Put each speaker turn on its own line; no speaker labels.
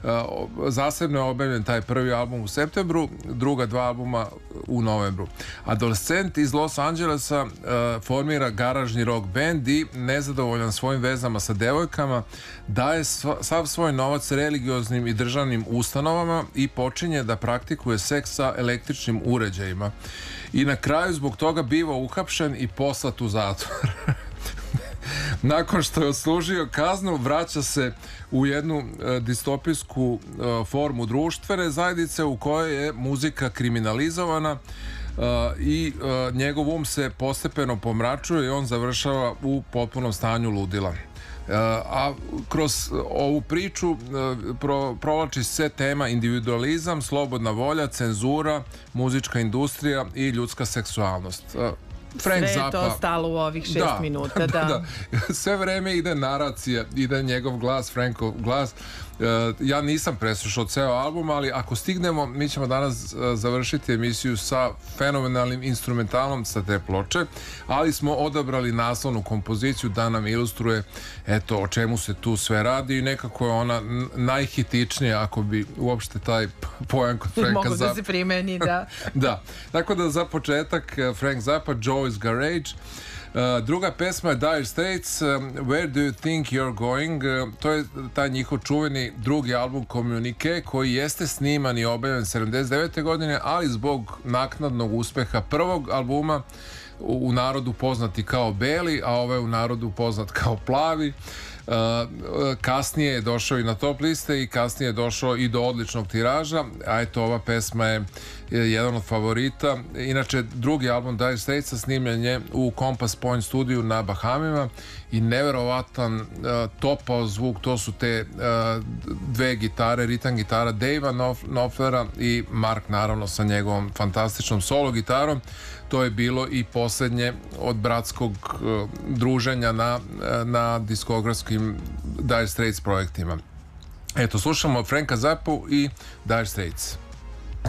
Zasebno je objavljen taj prvi album u septembru, druga dva albuma u novembru. Adolescent iz Los Angelesa formira garažni rock band i nezadovoljan svojim vezama sa devojkama daje sav svoj novac religioznim i državnim ustanovama i počinje da praktikuje seks sa električnim uređajima. I na kraju zbog toga biva uhapšen i poslat u zatvor. Nakon što je odslužio kaznu, vraća se u jednu distopijsku formu društvene zajednice u kojoj je muzika kriminalizovana i njegov um se postepeno pomračuje i on završava u potpunom stanju ludila. A kroz ovu priču provlači se tema individualizam, slobodna volja, cenzura, muzička industrija i ljudska seksualnost.
Sve je to stalo u ovih 6 minuta. Da.
Sve vreme ide naracija, ide njegov glas, Frankov glas. Ja nisam preslušao ceo album, ali ako stignemo, mi ćemo danas završiti emisiju sa fenomenalnim instrumentalom sa te ploče, ali smo odabrali naslovnu kompoziciju da nam ilustruje eto o čemu se tu sve radi i nekako je ona najhitičnija ako bi uopšte taj pojam kod Franka Zappa.
Mogu da se primeni, da.
Da, tako da za početak Frank Zappa, Joe's Garage. Druga pesma je Dire Straits, Where Do You Think You're Going. To je taj njihov čuveni drugi album Communique koji jeste sniman i objavljen 79. godine, ali zbog naknadnog uspeha prvog albuma u narodu poznati kao Beli, a ovaj u narodu poznat kao Plavi, kasnije je došao i na top liste i kasnije je došao i do odličnog tiraža, a eto ova pesma je jedan od favorita. Inače drugi album Dire Straitsa snimljen je u Compass Point studiju na Bahamima i neverovatan topao zvuk, to su te dve gitare, ritam gitara Davea Knopflera i Mark naravno sa njegovom fantastičnom solo gitarom. To je bilo i posljednje od bratskog druženja na diskografskim Dire Straits projektima. Eto, slušamo Franka Zappu i Dire Straits.